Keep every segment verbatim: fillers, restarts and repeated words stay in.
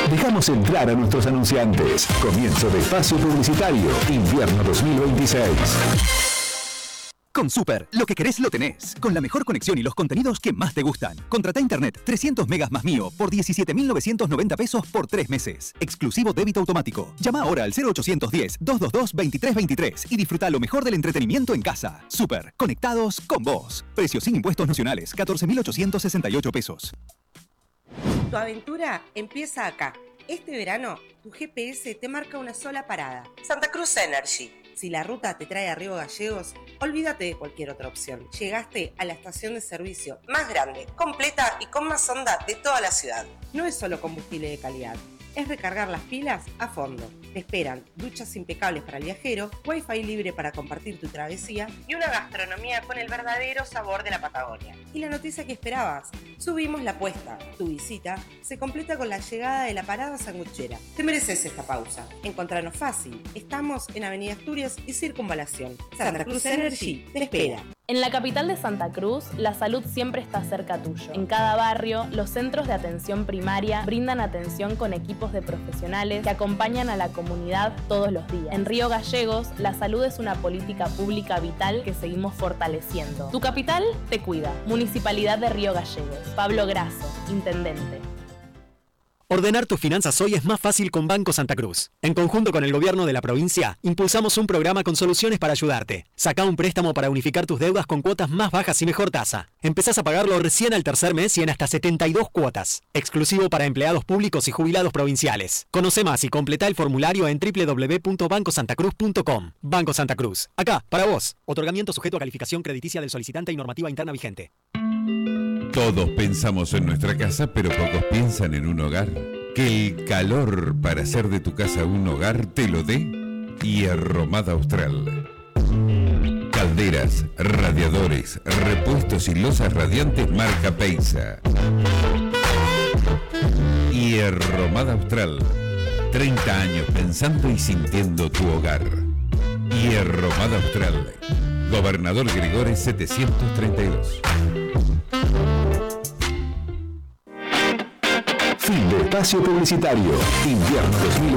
Dejamos entrar a nuestros anunciantes. Comienzo de espacio publicitario, invierno dos mil veintiséis. Con Super, lo que querés lo tenés. Con la mejor conexión y los contenidos que más te gustan. Contrata internet trescientos megas más mío por diecisiete mil novecientos noventa pesos por tres meses. Exclusivo débito automático. Llama ahora al cero ochocientos diez, doscientos veintidós, veintitrés veintitrés y disfruta lo mejor del entretenimiento en casa. Super, conectados con vos. Precios sin impuestos nacionales, catorce mil ochocientos sesenta y ocho pesos. Tu aventura empieza acá. Este verano, tu G P S te marca una sola parada. Santa Cruz Energy. Si la ruta te trae a Río Gallegos, olvídate de cualquier otra opción. Llegaste a la estación de servicio más grande, completa y con más onda de toda la ciudad. No es solo combustible de calidad, es recargar las pilas a fondo. Te esperan duchas impecables para el viajero, wifi libre para compartir tu travesía y una gastronomía con el verdadero sabor de la Patagonia. Y la noticia que esperabas, subimos la apuesta. Tu visita se completa con la llegada de la parada sanguchera. Te mereces esta pausa. Encontranos fácil. Estamos en Avenida Asturias y Circunvalación. Santa Cruz Energy te espera. En la capital de Santa Cruz, la salud siempre está cerca tuyo. En cada barrio, los centros de atención primaria brindan atención con equipos de profesionales que acompañan a la comunidad todos los días. En Río Gallegos, la salud es una política pública vital que seguimos fortaleciendo. Tu capital te cuida. Municipalidad de Río Gallegos. Pablo Grasso, Intendente. Ordenar tus finanzas hoy es más fácil con Banco Santa Cruz. En conjunto con el gobierno de la provincia, impulsamos un programa con soluciones para ayudarte. Sacá un préstamo para unificar tus deudas con cuotas más bajas y mejor tasa. Empezás a pagarlo recién al tercer mes y en hasta setenta y dos cuotas. Exclusivo para empleados públicos y jubilados provinciales. Conoce más y completá el formulario en doble u doble u doble u punto banco santa cruz punto com. Banco Santa Cruz. Acá, para vos. Otorgamiento sujeto a calificación crediticia del solicitante y normativa interna vigente. Todos pensamos en nuestra casa, pero pocos piensan en un hogar. Que el calor para hacer de tu casa un hogar te lo dé Hierromada Austral. Calderas, radiadores, repuestos y losas radiantes marca Peisa. Hierromada Austral. treinta años pensando y sintiendo tu hogar. Hierromada Austral. Gobernador Gregores setecientos treinta y dos. Fin de espacio publicitario, invierno dos mil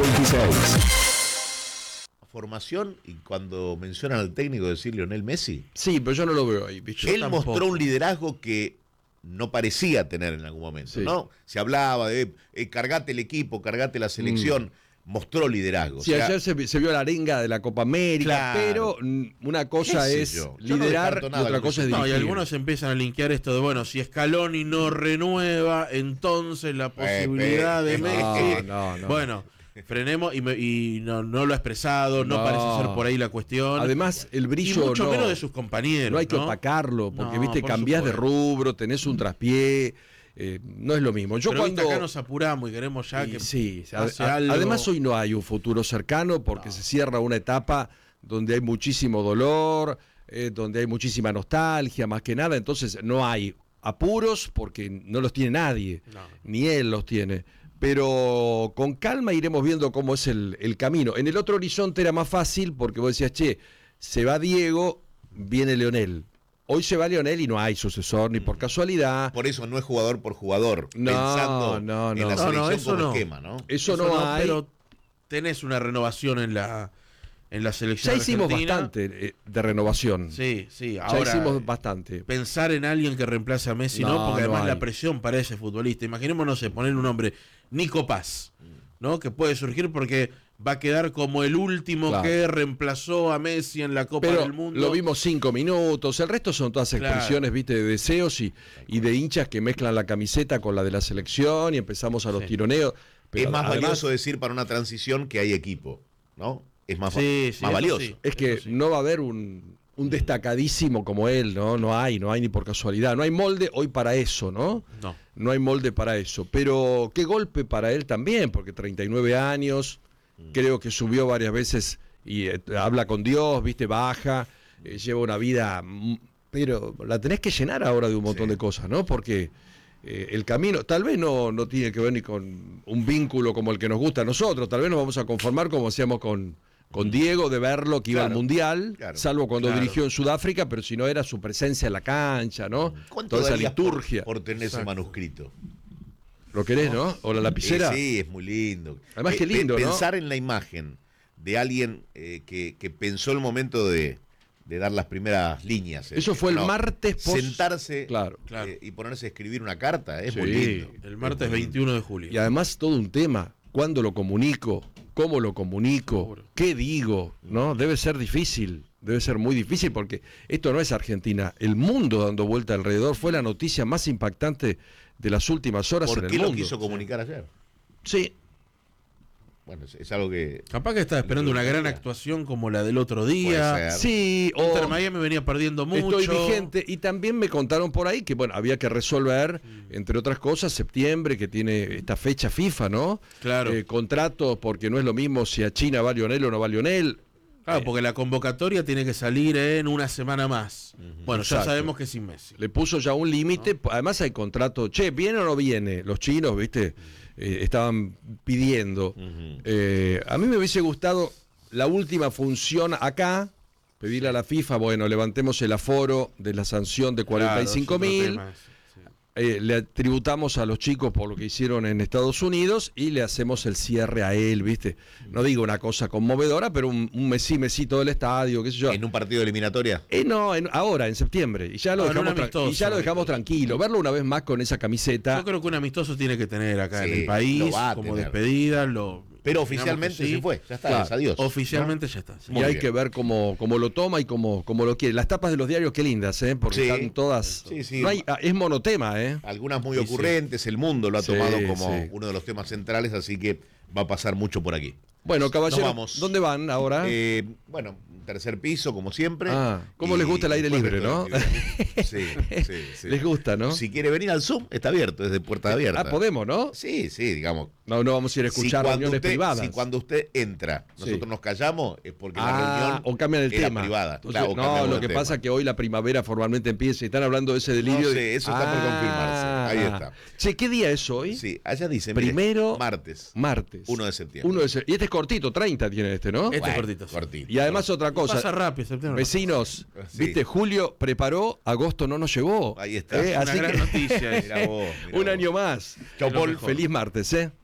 veintiséis. Formación, y cuando mencionan al técnico decir Lionel Messi. Sí, pero yo no lo veo ahí. Bicho. Él Tampoco. mostró un liderazgo que no parecía tener en algún momento, sí. ¿no? Se hablaba de eh, cargate el equipo, cargate la selección. Mm. Mostró liderazgo. Sí, o sea, ayer se, se vio la arenga de la Copa América, claro, pero una cosa es yo? liderar yo no y otra cosa es dirigir. No, y algunos empiezan a linkear esto de, bueno, si Scaloni no renueva, entonces la posibilidad eh, eh, de Messi. No, no, no. Bueno, frenemos y, me, y no, no lo ha expresado, no, no parece ser por ahí la cuestión. Además, el brillo y mucho no, menos de sus compañeros. No hay que ¿no? opacarlo, porque, no, viste, por cambiás supuesto. de rubro, tenés un traspié. Eh, no es lo mismo. Yo Pero cuando acá nos apuramos y queremos ya y que sí, hace a, algo. Además hoy no hay un futuro cercano porque no. se cierra una etapa donde hay muchísimo dolor, eh, donde hay muchísima nostalgia, más que nada. Entonces no hay apuros porque no los tiene nadie, no. ni él los tiene. Pero con calma iremos viendo cómo es el, el camino. En el otro horizonte era más fácil porque vos decías, che, se va Diego, viene Leonel. Hoy se va Lionel y no hay sucesor ni por casualidad. Por eso no es jugador por jugador, no, pensando no, no. en la selección no, no, eso como no. esquema, ¿no? Eso, eso no, no hay. Pero tenés una renovación en la en la selección Ya hicimos argentina. bastante de renovación. Sí, sí. Ahora, ya hicimos bastante. Pensar en alguien que reemplace a Messi, no, no porque además no la presión para ese futbolista. Imaginemos, no sé, poner un nombre, Nico Paz, ¿no? Que puede surgir porque va a quedar como el último claro. que reemplazó a Messi en la Copa Pero del Mundo. Lo vimos cinco minutos, el resto son todas expresiones, claro. viste, de deseos y, y de hinchas que mezclan la camiseta con la de la selección y empezamos a los sí. tironeos. Pero es más además, valioso decir para una transición que hay equipo, ¿no? Es más, sí, más sí, valioso. Sí, es que sí. no va a haber un, un destacadísimo como él, ¿no? No hay, no hay ni por casualidad. No hay molde hoy para eso, ¿no? No. No hay molde para eso. Pero qué golpe para él también, porque treinta y nueve años... Creo que subió varias veces y eh, habla con Dios, viste, baja, eh, lleva una vida, pero la tenés que llenar ahora de un montón sí. de cosas, ¿no? Porque eh, el camino, tal vez no, no tiene que ver ni con un vínculo como el que nos gusta a nosotros, tal vez nos vamos a conformar como hacíamos con, con Diego, de verlo que iba claro, al Mundial, claro, salvo cuando claro. dirigió en Sudáfrica, pero si no era su presencia en la cancha, ¿no? ¿Cuánto toda esa liturgia. Por, por tener ese manuscrito? ¿Lo querés, no? ¿O la lapicera? Sí, sí, es muy lindo. Además, eh, qué lindo, pe- ¿no? Pensar en la imagen de alguien eh, que, que pensó el momento de, de dar las primeras líneas. eh, Eso fue el no, martes post... Sentarse Claro. eh, y ponerse a escribir una carta, es Sí. muy lindo. El martes veintiuno de julio. Y además todo un tema. ¿Cuándo lo comunico? ¿Cómo lo comunico? Seguro. ¿Qué digo? ¿No? Debe ser difícil. Debe ser muy difícil porque esto no es Argentina. El mundo dando vuelta alrededor fue la noticia más impactante de las últimas horas en ¿Por el qué mundo. lo quiso comunicar ayer? Sí. Bueno, es, es algo que... Capaz que estaba esperando una gran actuación como la del otro día. Puede ser. Sí, o Inter Miami venía perdiendo mucho. estoy vigente. Y también me contaron por ahí que, bueno, había que resolver, entre otras cosas, septiembre, que tiene esta fecha FIFA, ¿no? Claro. Eh, contratos, porque no es lo mismo si a China va Lionel o no va Lionel. Claro, porque la convocatoria tiene que salir en una semana más. Bueno, Exacto. ya sabemos que es sin Messi. Le puso ya un límite. Además hay contrato. Che, ¿viene o no viene? Los chinos, ¿viste? Eh, estaban pidiendo. Eh, a mí me hubiese gustado la última función acá. Pedirle a la FIFA, bueno, levantemos el aforo de la sanción de cuarenta y cinco mil. Eh, le tributamos a los chicos por lo que hicieron en Estados Unidos y le hacemos el cierre a él, ¿viste? No digo una cosa conmovedora, pero un, un mesí, mesito del estadio, qué sé yo. ¿En un partido de eliminatoria? Eh, no, en- ahora, en septiembre. Y ya lo No, en un dejamos, tra- amistoso, y ya lo dejamos tranquilo. Verlo una vez más con esa camiseta. Yo creo que un amistoso tiene que tener acá Sí, en el país, lo va a como tener. despedida. Lo, Pero digamos oficialmente que sí. se fue, ya está, Claro. es adiós. Oficialmente ya está. sí. Y Muy hay bien. que ver cómo, cómo lo toma y cómo, cómo lo quiere. Las tapas de los diarios, qué lindas, ¿eh? Porque Sí. están todas. Sí, sí. No hay- ah, es monotema, ¿eh? Algunas muy Sí, sí. ocurrentes, el mundo lo ha Sí, tomado como sí. uno de los temas centrales, así que va a pasar mucho por aquí. Bueno, Nos caballero, vamos. ¿dónde van ahora? Eh, bueno, tercer piso, como siempre. Ah, ¿cómo Y les gusta el aire después libre, de todo no? el actividad. Sí, sí, sí. Les gusta, ¿no? Si quiere venir al Zoom, está abierto, desde puerta abierta. Ah, podemos, ¿no? Sí, sí, digamos. No, no vamos a ir a Si escuchar cuando reuniones usted- privadas. Si cuando usted entra, nosotros Sí. nos callamos, es porque Ah, la reunión o cambian el era tema. privada. Entonces, Claro, o no, cambiamos lo de que tema. pasa es que hoy la primavera formalmente empieza y están hablando de ese delirio. No de- sé, eso está por confirmarse. Ahí está. Che, ¿qué día es hoy? Sí, allá dice, mire, Primero, martes, Martes. uno de septiembre. Uno de se- y este es cortito, treinta tiene este, ¿no? Este Bueno, cortito. sí. cortito. Y además otra cosa. Pasa rápido, septiembre. Vecinos, Sí. viste, julio preparó, agosto no nos llegó. Ahí está. Eh, Una así gran que noticia. esa. Mirá vos, mirá un vos. año más. Chau, Lo Paul. mejor. Feliz martes, ¿eh?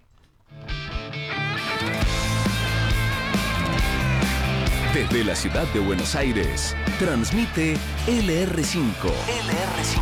Desde la ciudad de Buenos Aires, transmite L R cinco.